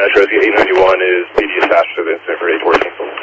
Rescue 891 is PD attached to the incident for 814.